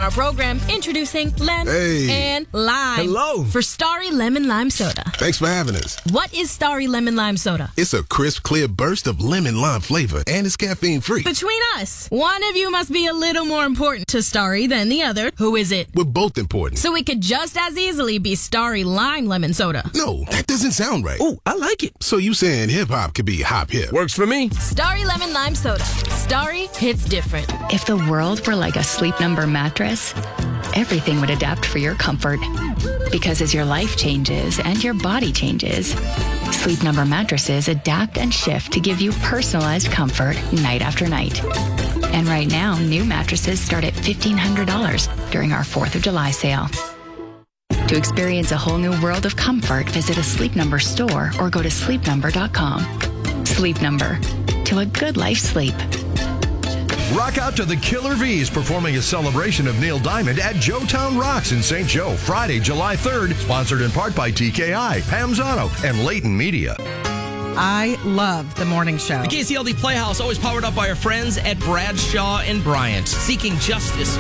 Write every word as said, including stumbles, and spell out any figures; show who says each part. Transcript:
Speaker 1: our program, introducing Lem
Speaker 2: Hey.
Speaker 1: and Lime.
Speaker 2: Hello.
Speaker 1: For Starry Lemon Lime Soda.
Speaker 2: Thanks for having us.
Speaker 1: What is Starry Lemon Lime Soda?
Speaker 2: It's a crisp, clear burst of lemon lime flavor, and it's caffeine free.
Speaker 1: Between us, one of you must be a little more important to Starry than the other. Who is it?
Speaker 2: We're both important.
Speaker 1: So it could just as easily be Starry Lime Lemon Soda.
Speaker 2: No, that doesn't sound right.
Speaker 3: Oh, I like it.
Speaker 2: So you saying hip hop could be hop hip?
Speaker 3: Works for me.
Speaker 1: Starry Lemon Lime Soda. Starry hits different.
Speaker 4: If the world were like a Sleep Number mattress, everything would adapt for your comfort. Because as your life changes and your body changes, Sleep Number mattresses adapt and shift to give you personalized comfort night after night. And right now, new mattresses start at fifteen hundred dollars during our fourth of July sale. To experience a whole new world of comfort, visit a Sleep Number store or go to sleep number dot com. Sleep Number. To a good life sleep.
Speaker 5: Rock out to the Killer V's performing a celebration of Neil Diamond at Joetown Rocks in Saint Joe, Friday, July third, sponsored in part by T K I, Pamzano, and Leighton Media.
Speaker 6: I love the morning show.
Speaker 3: The K C L D Playhouse, always powered up by our friends at Bradshaw and Bryant, seeking justice